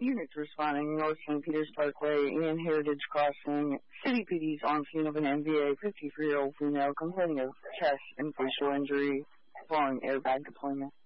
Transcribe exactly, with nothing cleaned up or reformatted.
Units responding North Saint Peters Parkway and Heritage Crossing. City P D's on scene of an N V A fifty-three-year-old female complaining of chest and facial injury following airbag deployment.